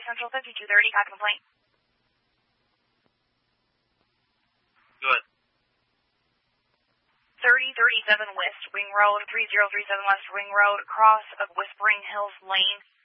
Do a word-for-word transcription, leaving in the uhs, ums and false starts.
Central fifty-two thirty, got complaint. Good. thirty thirty-seven West Wing Road, three zero three seven West Wing Road, cross of Whispering Hills Lane.